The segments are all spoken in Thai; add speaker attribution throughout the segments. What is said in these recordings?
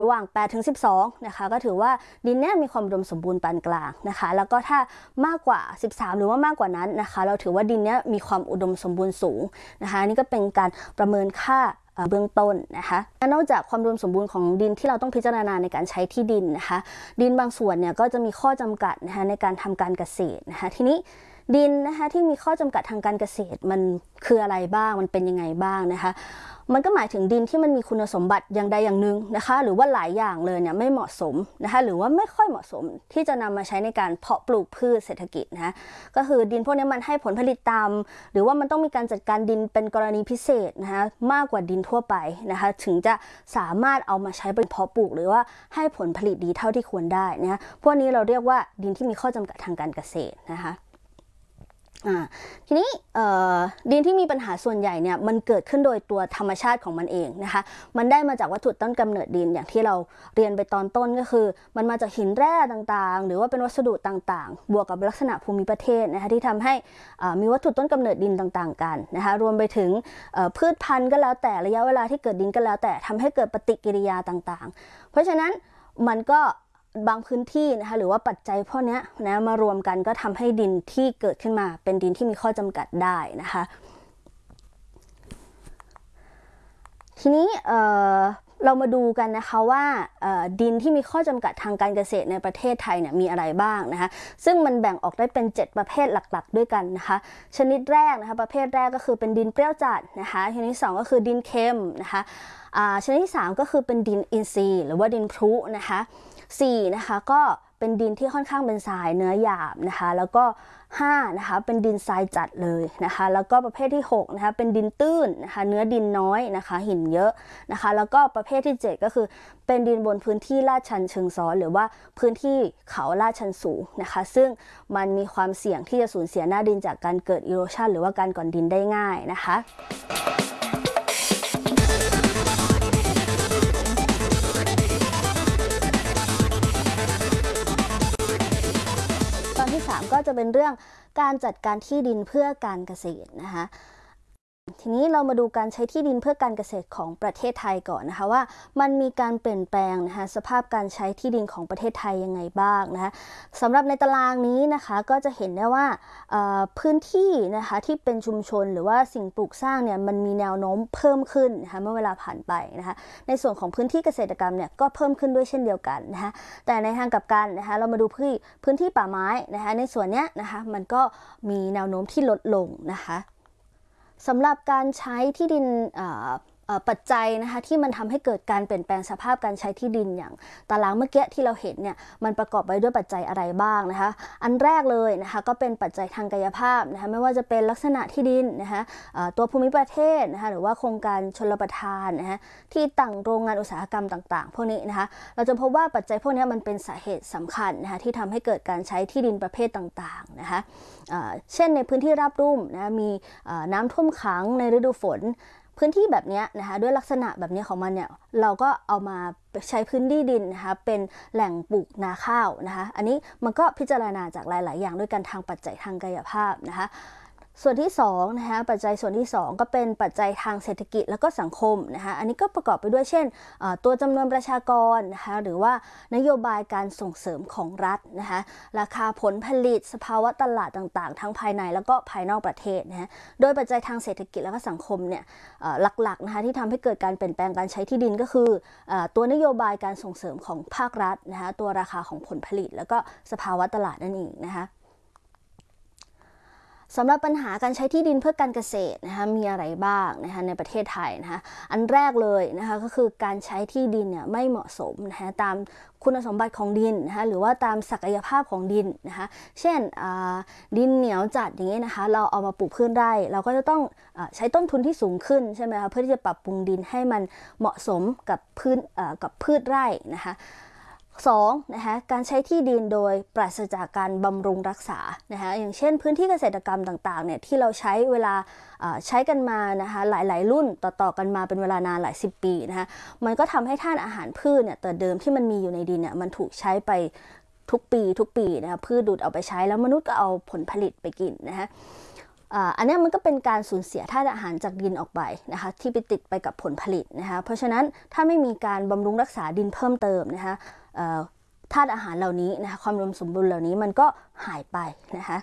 Speaker 1: ระหว่าง8 ถึง 12นะคะก็ถือว่าดินเนี้ยมีความอุดมสมบูรณ์ปานกลางนะคะแล้วก็ถ้ามากกว่า13หรือว่ามากกว่านั้นนะคะเราถือว่าดินเนี้ยมีความอุดมสมบูรณ์สูงนะคะนี่ก็เป็นการประเมินค่าเบื้องต้นนะคะนอกจากความอุดมสมบูรณ์ของดินที่เราต้องพิจารณาในการใช้ที่ดินนะคะดินบางส่วนเนี่ยก็จะมีข้อจำกัดนะคะในการทำการเกษตรนะคะทีนี้ดินนะคะที่มีข้อจำกัดทางการเกษตรมันคืออะไรบ้างมันเป็นยังไงบ้างนะคะมันก็หมายถึงดินที่มันมีคุณสมบัติอย่างใดอย่างหนึ่งนะคะหรือว่าหลายอย่างเลยเนี่ยไม่เหมาะสมนะคะหรือว่าไม่ค่อยเหมาะสมที่จะนำมาใช้ในการเพาะปลูกพืชเศรษฐกิจนะคะก็คือดินพวกนี้มันให้ผลผลิตตามหรือว่ามันต้องมีการจัดการดินเป็นกรณีพิเศษนะคะมากกว่าดินทั่วไปนะคะถึงจะสามารถเอามาใช้เป็นเพาะปลูกหรือว่าให้ผลผลิตดีเท่าที่ควรได้นะคะพวกนี้เราเรียกว่าดินที่มีข้อจำกัดทางการเกษตรนะคะทีนี้ดินที่มีปัญหาส่วนใหญ่เนี่ยมันเกิดขึ้นโดยตัวธรรมชาติของมันเองนะคะมันได้มาจากวัตถุต้นกำเนิดดินอย่างที่เราเรียนไปตอนต้นก็คือมันมาจากหินแร่ต่างๆหรือว่าเป็นวัสดุต่างๆบวกกับลักษณะภูมิประเทศนะคะที่ทำให้มีวัตถุต้นกำเนิดดินต่างๆกันนะคะรวมไปถึงพืชพันธุ์ก็แล้วแต่ระยะเวลาที่เกิดดินก็แล้วแต่ทำให้เกิดปฏิกิริยาต่างๆเพราะฉะนั้นมันก็บางพื้นที่นะคะหรือว่าปัจจัยพวกนี้นะมารวมกันก็ทำให้ดินที่เกิดขึ้นมาเป็นดินที่มีข้อจำกัดได้นะคะทีนี้เรามาดูกันนะคะว่าดินที่มีข้อจำกัดทางการเกษตรในประเทศไทยเนี่ยมีอะไรบ้างนะคะซึ่งมันแบ่งออกได้เป็น7ประเภทหลักๆด้วยกันนะคะชนิดแรกนะคะประเภทแรกก็คือเป็นดินเปรี้ยวจัดนะคะชนิดที่2ก็คือดินเค็มนะคะชนิดที่3ก็คือเป็นดินอินทรีย์หรือว่าดินพรุนะคะ4นะคะก็เป็นดินที่ค่อนข้างเป็นทรายเนื้อหยาบนะคะแล้วก็5นะคะเป็นดินทรายจัดเลยนะคะแล้วก็ประเภทที่6นะคะเป็นดินตื้นนะคะเนื้อดินน้อยนะคะหินเยอะนะคะแล้วก็ประเภทที่7ก็คือเป็นดินบนพื้นที่ลาดชันเชิงซ้อนหรือว่าพื้นที่เขาลาดชันสูงนะคะซึ่งมันมีความเสี่ยงที่จะสูญเสียหน้าดินจากการเกิดอีโรชันหรือว่าการก่อนดินได้ง่ายนะคะก็จะเป็นเรื่องการจัดการที่ดินเพื่อการเกษตรนะคะทีนี้เรามาดูการใช้ที่ดินเพื่อการเกษตรของประเทศไทยก่อนนะคะว่ามันมีการเปลี่ยนแปลงนะคะสภาพการใช้ที่ดินของประเทศไทยยังไงบ้างนะคะสำหรับในตารางนี้นะคะก็จะเห็นได้ว่าพื้นที่นะคะที่เป็นชุมชนหรือว่าสิ่งปลูกสร้างเนี่ยมันมีแนวโน้มเพิ่มขึ้นนะคะเมื่อเวลาผ่านไปนะคะในส่วนของพื้นที่เกษตรกรรมเนี่ยก็เพิ่มขึ้นด้วยเช่นเดียวกันนะคะแต่ในทางกลับกันนะคะเรามาดูพื้นที่ป่าไม้นะคะในส่วนนี้นะคะมันก็มีแนวโน้มที่ลดลงนะคะสำหรับการใช้ที่ดินปัจจัยนะคะที่มันทำให้เกิดการเปลี่ยนแปลงสภาพการใช้ที่ดินอย่างตารางเมื่อกี้ที่เราเห็นเนี่ยมันประกอบไปด้วยปัจจัยอะไรบ้างนะคะอันแรกเลยนะคะก็เป็นปัจจัยทางกายภาพนะคะไม่ว่าจะเป็นลักษณะที่ดินนะคะตัวภูมิประเทศนะคะหรือว่าโครงการชลประทานนะคะที่ตั้งโรงงานอุตสาหกรรมต่างๆพวกนี้นะคะเราจะพบว่าปัจจัยพวกนี้มันเป็นสาเหตุสำคัญนะคะที่ทำให้เกิดการใช้ที่ดินประเภทต่างๆนะคะเช่นในพื้นที่ราบลุ่มนะมีน้ำท่วมขังในฤดูฝนพื้นที่แบบนี้นะคะด้วยลักษณะแบบนี้ของมันเนี่ยเราก็เอามาใช้พื้นที่ดินนะคะเป็นแหล่งปลูกนาข้าวนะคะอันนี้มันก็พิจารณาจากหลายๆอย่างด้วยกันทางปัจจัยทางกายภาพนะคะส่วนที่2นะคะปัจจัยส่วนที่2ก็เป็นปัจจัยทางเศรษฐกิจแล้วก็สังคมนะคะอันนี้ก็ประกอบไปด้วยเช่นตัวจำนวนประชากรนะคะหรือว่านโยบายการส่งเสริมของรัฐนะคะราคาผลผลิตสภาวะตลาดต่างๆทั้งภายในแล้วก็ภายนอกประเทศนะฮะโดยปัจจัยทางเศรษฐกิจแล้วก็สังคมเนี่ยหลักๆนะคะที่ทำให้เกิดการเปลี่ยนแปลงการใช้ที่ดินก็คือตัวนโยบายการส่งเสริมของภาครัฐนะคะตัวราคาของผลผลิตแล้วก็สภาวะตลาดนั่นเองนะคะสำหรับปัญหาการใช้ที่ดินเพื่อการเกษตรนะคะมีอะไรบ้างนะคะในประเทศไทยนะคะอันแรกเลยนะคะก็คือการใช้ที่ดินเนี่ยไม่เหมาะสมนะคะตามคุณสมบัติของดินนะคะหรือว่าตามศักยภาพของดินนะคะเช่นดินเหนียวจัดอย่างนี้นะคะเราเอามาปลูกพืชไร่เราก็จะต้องใช้ต้นทุนที่สูงขึ้นใช่ไหมคะเพื่อที่จะปรับปรุงดินให้มันเหมาะสมกับพืชไร่นะคะ2นะคะการใช้ที่ดินโดยปราศจากการบำรุงรักษานะคะอย่างเช่นพื้นที่เกษตรกรรมต่างๆเนี่ยที่เราใช้เวลาใช้กันมานะคะหลายๆรุ่นต่อๆกันมาเป็นเวลานานหลาย10 ปีนะคะมันก็ทำให้ธาตุอาหารพืชเนี่ยแต่เดิมที่มันมีอยู่ในดินเนี่ยมันถูกใช้ไปทุกปีนะคะพืชดูดเอาไปใช้แล้วมนุษย์ก็เอาผลผลิตไปกินนะคะอันนี้มันก็เป็นการสูญเสียธาตุอาหารจากดินออกไปนะคะที่ไปติดไปกับผลผลิตนะคะเพราะฉะนั้นถ้าไม่มีการบำรุงรักษาดินเพิ่มเติมนะคะธาตุอาหารเหล่านี้นะคะความอุดมสมบูรณ์เหล่านี้มันก็หายไปนะคะ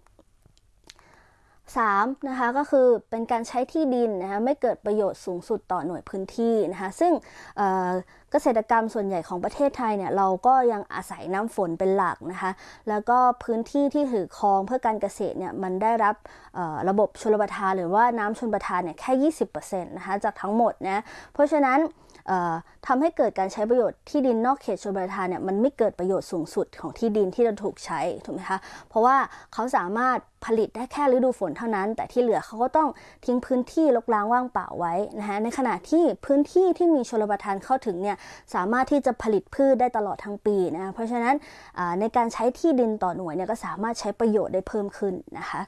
Speaker 1: 3นะคะก็คือเป็นการใช้ที่ดินนะคะไม่เกิดประโยชน์สูงสุดต่อหน่วยพื้นที่นะคะซึ่งเกษตรกรรมส่วนใหญ่ของประเทศไทยเนี่ยเราก็ยังอาศัยน้ำฝนเป็นหลักนะคะแล้วก็พื้นที่ที่ถือครองเพื่อการเกษตรเนี่ยมันได้รับระบบชลประทานหรือว่าน้ำชลประทานเนี่ยแค่ 20% นะคะจากทั้งหมดนะเพราะฉะนั้นทำให้เกิดการใช้ประโยชน์ที่ดินนอกเขตชลประทานเนี่ยมันไม่เกิดประโยชน์สูงสุดของที่ดินที่จะถูกใช้ถูกไหมคะเพราะว่าเขาสามารถผลิตได้แค่ฤดูฝนเท่านั้นแต่ที่เหลือเขาก็ต้องทิ้งพื้นที่รกร้างว่างเปล่าไว้นะคะในขณะที่พื้นที่ที่มีชลประทานเข้าถึงเนี่ยสามารถที่จะผลิตพืชได้ตลอดทั้งปีนะเพราะฉะนั้นในการใช้ที่ดินต่อหน่วยเนี่ยก็สามารถใช้ประโยชน์ได้เพิ่มขึ้นนะคะ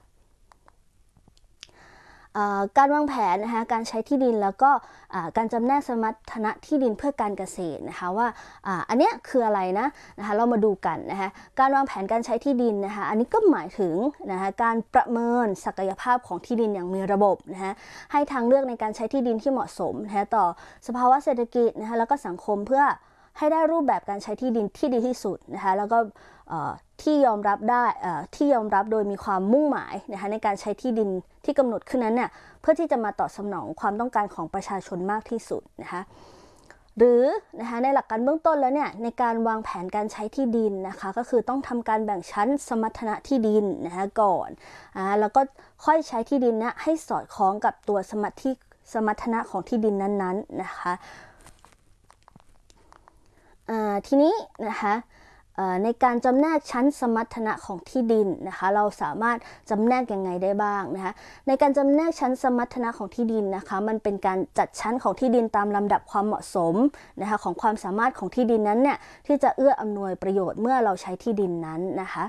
Speaker 1: การวางแผนนะคะการใช้ที่ดินแล้วก็การจำแนกสมรรถนะที่ดินเพื่อการเกษตรนะคะว่าอันนี้คืออะไรนะคะเรามาดูกันนะคะการวางแผนการใช้ที่ดินนะคะอันนี้ก็หมายถึงนะคะการประเมินศักยภาพของที่ดินอย่างมีระบบนะคะให้ทางเลือกในการใช้ที่ดินที่เหมาะสมนะคะต่อสภาวะเศรษฐกิจนะคะแล้วก็สังคมเพื่อให้ได้รูปแบบการใช้ที่ดินที่ดีที่สุดนะคะแล้วก็ที่ยอมรับได้ที่ยอมรับโดยมีความมุ่งหมายนะคะในการใช้ที่ดินที่กำหนดขึ้นนั้นเนี่ยเพื่อที่จะมาตอบสนองความต้องการของประชาชนมากที่สุดนะคะหรือนะคะในหลักการเบื้องต้นแล้วเนี่ยในการวางแผนการใช้ที่ดินนะคะก็คือต้องทำการแบ่งชั้นสมรรถนะที่ดินนะคะก่อนแล้วก็ค่อยใช้ที่ดินนะให้สอดคล้องกับตัวสมรรถนะของที่ดินนั้นๆนะคะทีนี้นะคะในการจำแนกชั้นสมรรถนะของที่ดินนะคะเราสามารถจำแนกยังไงได้บ้างนะคะในการจำแนกชั้นสมรรถนะของที่ดินนะคะมันเป็นการจัดชั้นของที่ดินตามลำดับความเหมาะสมนะคะของความสามารถของที่ดินนั้นเนี่ยที่จะเอื้ออำนวยประโยชน์เมื่อเราใช้ที่ดินนั้นนะคะ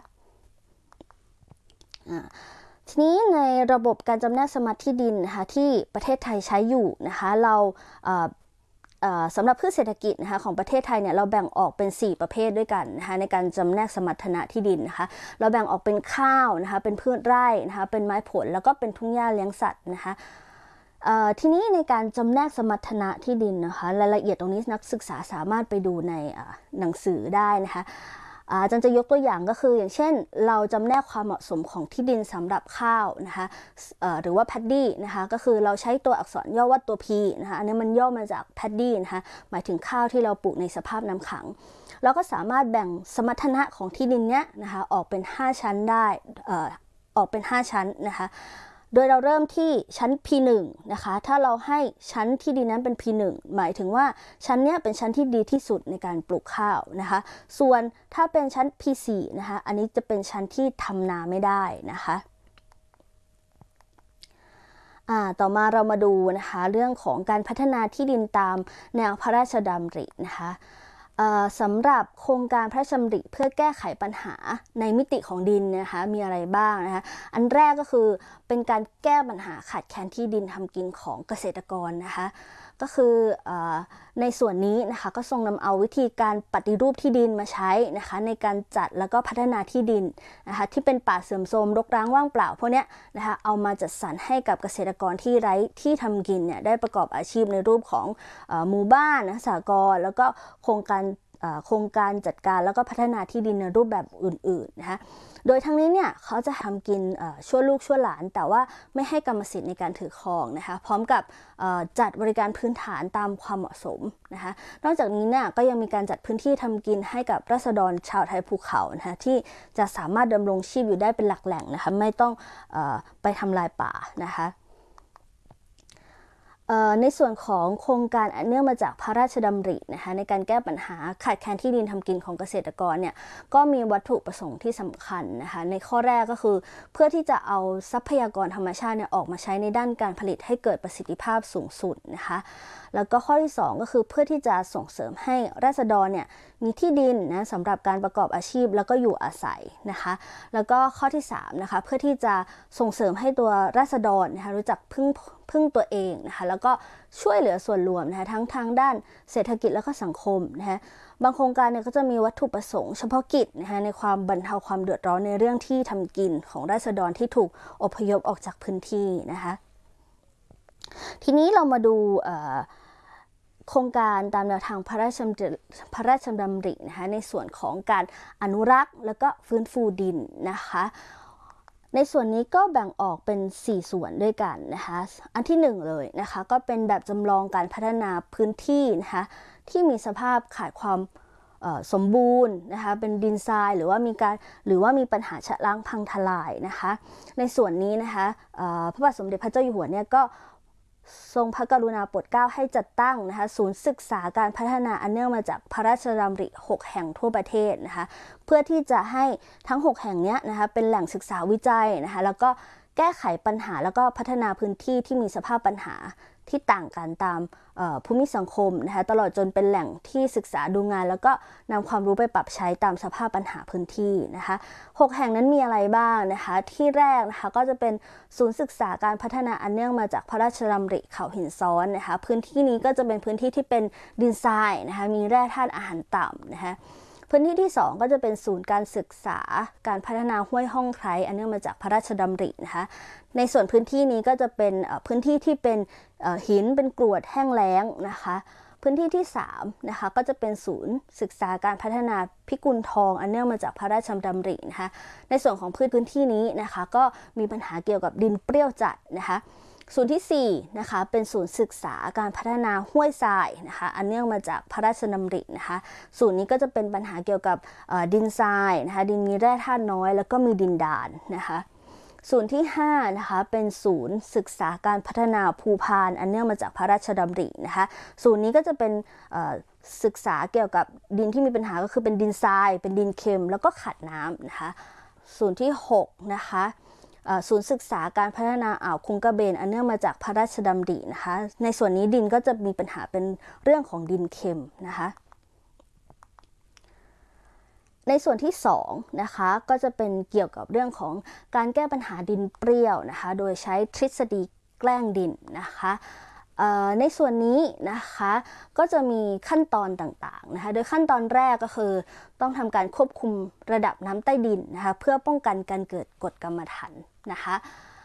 Speaker 1: ทีนี้ในระบบการจำแนกสมรรถที่ดินนะคะที่ประเทศไทยใช้อยู่นะคะเราสำหรับพืชเศรษฐกิจนะคะของประเทศไทยเนี่ยเราแบ่งออกเป็น4ประเภทด้วยกันนะคะในการจำแนกสมรรถนะที่ดินนะคะเราแบ่งออกเป็นข้าวนะคะเป็นพืชไร่นะคะเป็นไม้ผลแล้วก็เป็นทุ่งหญ้าเลี้ยงสัตว์นะคะทีนี้ในการจำแนกสมรรถนะที่ดินนะคะรายละเอียดตรงนี้นักศึกษาสามารถไปดูในหนังสือได้นะคะอาจารย์จะยกตัวอย่างก็คืออย่างเช่นเราจำแนกความเหมาะสมของที่ดินสำหรับข้าวนะคะหรือว่าแพดดี้นะคะก็คือเราใช้ตัวอักษรย่อว่าตัว P นะคะอันนี้มันย่อมาจากแพดดี้นะคะหมายถึงข้าวที่เราปลูกในสภาพน้ำขังเราก็สามารถแบ่งสมรรถนะของที่ดินเนี้ยนะคะออกเป็น5ชั้นได้ออกเป็น5ชั้นนะคะโดยเราเริ่มที่ชั้น P1 นะคะถ้าเราให้ชั้นที่ดินนั้นเป็น P1 หมายถึงว่าชั้นนี้เป็นชั้นที่ดีที่สุดในการปลูกข้าวนะคะส่วนถ้าเป็นชั้น P4 นะคะอันนี้จะเป็นชั้นที่ทำนาไม่ได้นะคะต่อมาเรามาดูนะคะเรื่องของการพัฒนาที่ดินตามแนวพระราชดำรินะคะสำหรับโครงการพระราชดำริเพื่อแก้ไขปัญหาในมิติของดินนะคะมีอะไรบ้างนะคะอันแรกก็คือเป็นการแก้ปัญหาขาดแคลนที่ดินทำกินของเกษตรกรนะคะก็คือในส่วนนี้นะคะก็ทรงนำเอาวิธีการปฏิรูปที่ดินมาใช้นะคะในการจัดแล้วก็พัฒนาที่ดินนะคะที่เป็นป่าเสื่อมโทรมรกร้างว่างเปล่าพวกนี้นะคะเอามาจัดสรรให้กับเกษตรกรที่ไร้ที่ทำกินเนี่ยได้ประกอบอาชีพในรูปของหมู่บ้านนะสหกรณ์แล้วก็โครงการจัดการแล้วก็พัฒนาที่ดินในรูปแบบอื่นๆนะคะโดยทั้งนี้เนี่ยเขาจะทำกินชั่วลูกชั่วหลานแต่ว่าไม่ให้กรรมสิทธิ์ในการถือครองนะคะพร้อมกับจัดบริการพื้นฐานตามความเหมาะสมนะคะนอกจากนี้เนี่ยก็ยังมีการจัดพื้นที่ทำกินให้กับราษฎรชาวไทยภูเขานะคะที่จะสามารถดำรงชีพอยู่ได้เป็นหลักแหล่งนะคะไม่ต้องไปทำลายป่านะคะในส่วนของโครงการเนื่องมาจากพระราชดำรินะคะในการแก้ปัญหาขาดแคลนที่ดินทำกินของเกษตรกรเนี่ยก็มีวัตถุประสงค์ที่สำคัญนะคะในข้อแรกก็คือเพื่อที่จะเอาทรัพยากรธรรมชาติเนี่ยออกมาใช้ในด้านการผลิตให้เกิดประสิทธิภาพสูงสุดนะคะแล้วก็ข้อที่2ก็คือเพื่อที่จะส่งเสริมให้ราษฎรเนี่ยมีที่ดินนะสำหรับการประกอบอาชีพแล้วก็อยู่อาศัยนะคะแล้วก็ข้อที่3นะคะเพื่อที่จะส่งเสริมให้ตัวราษฎรนะคะรู้จักพึ่งตัวเองนะคะแล้วก็ช่วยเหลือส่วนรวมนะคะทั้งทางด้านเศรษฐกิจแล้วก็สังคมนะคะบางโครงการเนี่ยก็จะมีวัตถุประสงค์เฉพาะกิจนะคะในความบรรเทาความเดือดร้อนในเรื่องที่ทำกินของราษฎรที่ถูกอพยพออกจากพื้นที่นะคะทีนี้เรามาดูโครงการตามแนวทางพระราชดำรินะคะในส่วนของการอนุรักษ์แล้วก็ฟื้นฟูดินนะคะในส่วนนี้ก็แบ่งออกเป็น4ส่วนด้วยกันนะคะอันที่1เลยนะคะก็เป็นแบบจำลองการพัฒนาพื้นที่นะคะที่มีสภาพขาดความสมบูรณ์นะคะเป็นดินทรายหรือว่ามีปัญหาชะล้างพังทลายนะคะในส่วนนี้นะคะพระบาทสมเด็จพระเจ้าอยู่หัวเนี่ยก็ทรงพระกรุณาโปรดเกล้าให้จัดตั้งนะคะศูนย์ศึกษาการพัฒนาอันเนื่องมาจากพระราชดำริ6แห่งทั่วประเทศนะคะเพื่อที่จะให้ทั้ง6แห่งนี้นะคะเป็นแหล่งศึกษาวิจัยนะคะแล้วก็แก้ไขปัญหาแล้วก็พัฒนาพื้นที่ที่มีสภาพปัญหาที่ต่างกันตามภูมิสังคมนะคะตลอดจนเป็นแหล่งที่ศึกษาดูงานแล้วก็นำความรู้ไปปรับใช้ตามสภาพปัญหาพื้นที่นะคะ6แห่งนั้นมีอะไรบ้างนะคะที่แรกนะคะก็จะเป็นศูนย์ศึกษาการพัฒนาอันเนื่องมาจากพระราชดำริเขาหินซ้อนนะคะพื้นที่นี้ก็จะเป็นพื้นที่ที่เป็นดินทรายนะคะมีแร่ธาตุอาหารต่ำนะคะพื้นที่ที่2ก็จะเป็นศูนย์การศึกษาการพัฒนาห้วยห้องไคร้อันเนื่องมาจากพระราชดำรินะคะในส่วนพื้นที่นี้ก็จะเป็นพื้นที่ที่เป็นหินเป็นกรวดแห้งแล้งนะคะพื้นที่ที่3นะคะก็จะเป็นศูนย์ศึกษาการพัฒนาพิกุลทองอันเนื่องมาจากพระราชดำรินะคะในส่วนของพื้นที่นี้นะคะก็มีปัญหาเกี่ยวกับดินเปรี้ยวจัดนะคะศูนย์ที่4นะคะเป็นศูนย์ศึกษาการพัฒนาห้วยทรายนะคะอันเนื่องมาจากพระราชดำรินะคะศูนย์นี้ก็จะเป็นปัญหาเกี่ยวกับดินทรายนะคะดินมีแร่ธาตุน้อยแล้วก็มีดินดานนะคะศูนย์ที่5นะคะเป็นศูนย์ศึกษาการพัฒนาภูพานอันเนื่องมาจากพระราชดำรินะคะศูนย์นี้ก็จะเป็นศึกษาเกี่ยวกับดินที่มีปัญหาก็คือเป็นดินทรายเป็นดินเค็มแล้วก็ขาดน้ำนะคะศูนย์ที่6นะคะศูนย์ศึกษาการพัฒนาอ่าวคุงกระเบนอันเนื่องมาจากพระราชดำรินะคะในส่วนนี้ดินก็จะมีปัญหาเป็นเรื่องของดินเค็มนะคะในส่วนที่2นะคะก็จะเป็นเกี่ยวกับเรื่องของการแก้ปัญหาดินเปรี้ยวนะคะโดยใช้ทฤษฎีแกล้งดินนะคะในส่วนนี้นะคะก็จะมีขั้นตอนต่างๆนะคะโดยขั้นตอนแรกก็คือต้องทำการควบคุมระดับน้ำใต้ดินนะคะเพื่อป้องกันการเกิดกรดกัมมันถันนะคะ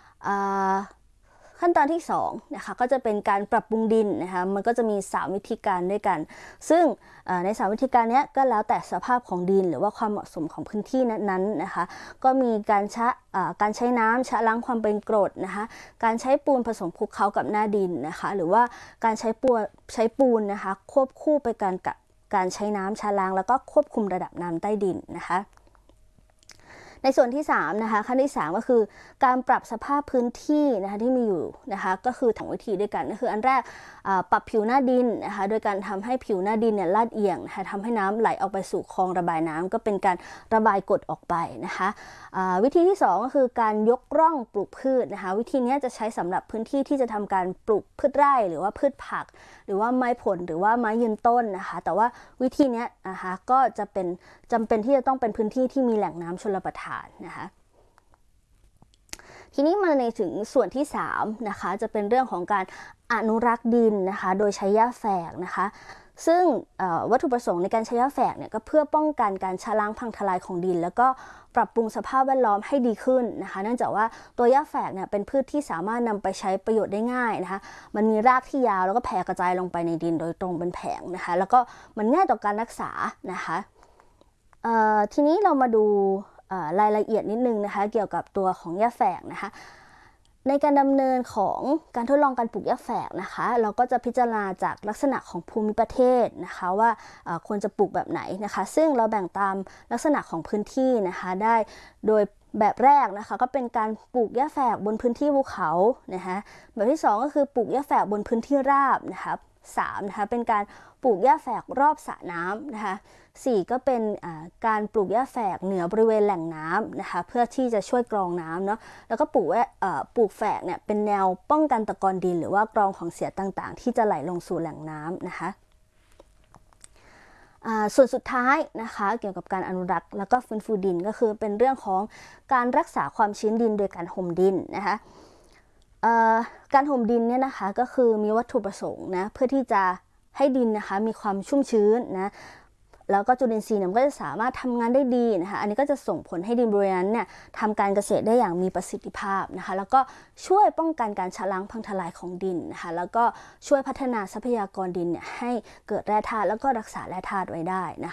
Speaker 1: ขั้นตอนที่2นะคะก็จะเป็นการปรับปรุงดินนะคะมันก็จะมี3วิธีการด้วยกันซึ่งใน3วิธีการนี้ก็แล้วแต่สภาพของดินหรือว่าความเหมาะสมของพื้นที่นั้นๆนะคะก็มีการใช้น้ำชะล้างความเป็นกรดนะคะการใช้ปูนผสมคลุกเคล้ากับหน้าดินนะคะหรือว่าการใช้ปูนนะคะควบคู่ไปกับการใช้น้ำชะล้างแล้วก็ควบคุมระดับน้ำใต้ดินนะคะในส่วนที่3นะคะขั้นที่3ก็คือการปรับสภาพพื้นที่นะคะที่มีอยู่นะคะก็คือ2วิธีด้วยกันก็คืออันแรกปรับผิวหน้าดินนะคะโดยการทำให้ผิวหน้าดินเนี่ยลาดเอียงนะคะทำให้น้ำไหลออกไปสู่คลองระบายน้ำก็เป็นการระบายกรดออกไปนะคะวิธีที่2ก็คือการยกร่องปลูกพืชนะคะวิธีนี้จะใช้สำหรับพื้นที่ที่จะทำการปลูกพืชไร่หรือว่าพืชผักหรือว่าไม้ผลหรือว่าไม้ยืนต้นนะคะแต่ว่าวิธีนี้นะคะก็จะเป็นจำเป็นที่จะต้องเป็นพื้นที่ที่มีแหล่งน้ำชลประทานนะคะทีนี้มาในถึงส่วนที่3นะคะจะเป็นเรื่องของการอนุรักษ์ดินนะคะโดยใช้หญ้าแฝกนะคะซึ่งวัตถุประสงค์ในการใช้หญ้าแฝกเนี่ยก็เพื่อป้องกันการชะล้างพังทลายของดินแล้วก็ปรับปรุงสภาพแวดล้อมให้ดีขึ้นนะคะเนื่องจากว่าตัวหญ้าแฝกเนี่ยเป็นพืชที่สามารถนำไปใช้ประโยชน์ได้ง่ายนะคะมันมีรากที่ยาวแล้วก็แผ่กระจายลงไปในดินโดยตรงเป็นแผงนะคะแล้วก็มันง่ายต่อการรักษานะคะทีนี้เรามาดูรายละเอียดนิดนึงนะคะเกี่ยวกับตัวของหญ้าแฝกนะคะในการดำเนินของการทดลองการปลูกหญ้าแฝกนะคะเราก็จะพิจารณาจากลักษณะของภูมิประเทศนะคะว่าควรจะปลูกแบบไหนนะคะซึ่งเราแบ่งตามลักษณะของพื้นที่นะคะได้โดยแบบแรกนะคะก็เป็นการปลูกหญ้าแฝกบนพื้นที่ภูเขานะคะแบบที่2ก็คือปลูกหญ้าแฝกบนพื้นที่ราบนะคะ3นะคะเป็นการปลูกหญ้าแฝกรอบสระน้ำนะคะ4ก็เป็นการปลูกหญ้าแฝกเหนือบริเวณแหล่งน้ำนะคะเพื่อที่จะช่วยกรองน้ำเนาะแล้วก็ปลูกแฝกเนี่ยเป็นแนวป้องกันตะกอนดินหรือว่ากรองของเสียต่างๆที่จะไหลลงสู่แหล่งน้ำนะคะส่วนสุดท้ายนะคะเกี่ยวกับการอนุรักษ์แล้วก็ฟื้นฟูดินก็คือเป็นเรื่องของการรักษาความชื้นดินโดยการห่มดินนะคะการถมดินเนี่ยนะคะก็คือมีวัตถุประสงค์นะเพื่อที่จะให้ดินนะคะมีความชุ่มชื้นนะแล้วก็จุลินทรีย์เนี่ยก็จะสามารถทำงานได้ดีนะคะอันนี้ก็จะส่งผลให้ดินบริเวณนั้นเนี่ยทำการเกษตรได้อย่างมีประสิทธิภาพนะคะแล้วก็ช่วยป้องกันการชะล้างพังทลายของดินนะคะแล้วก็ช่วยพัฒนาทรัพยากรดินเนี่ยให้เกิดแร่ธาตุแล้วก็รักษาแร่ธาตุไว้ได้นะ